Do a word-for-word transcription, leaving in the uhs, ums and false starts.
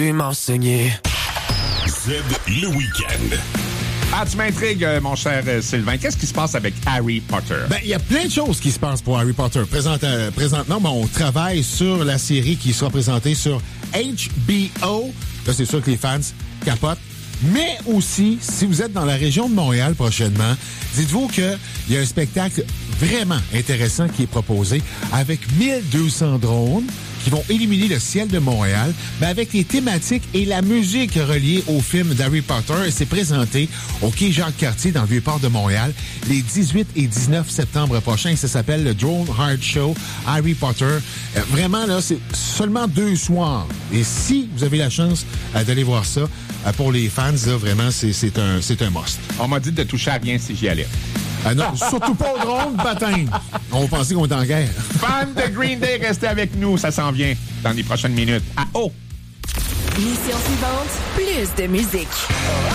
m'enseigner. Z le week-end. Ah, tu m'intrigues, mon cher Sylvain. Qu'est-ce qui se passe avec Harry Potter? Ben, il y a plein de choses qui se passent pour Harry Potter. Présent, euh, présentement, ben, on travaille sur la série qui sera présentée sur H B O. Là, c'est sûr que les fans capotent. Mais aussi, si vous êtes dans la région de Montréal prochainement, dites-vous qu'il y a un spectacle vraiment intéressant qui est proposé avec mille deux cents drones qui vont illuminer le ciel de Montréal, mais avec les thématiques et la musique reliées au film d'Harry Potter. Et c'est présenté au quai Jacques-Cartier dans le Vieux-Port de Montréal les dix-huit et dix-neuf septembre prochains. Ça s'appelle le Drone Hard Show Harry Potter. Euh, vraiment, là, c'est seulement deux soirs. Et si vous avez la chance euh, d'aller voir ça, euh, pour les fans, là, vraiment, c'est, c'est, un, c'est un must. On m'a dit de toucher à rien si j'y allais. Ah non, surtout pas au drone, baptême. On pensait qu'on était en guerre. Fans de Green Day, restez avec nous. Ça s'en vient dans les prochaines minutes. À haut! Mission suivante, plus de musique.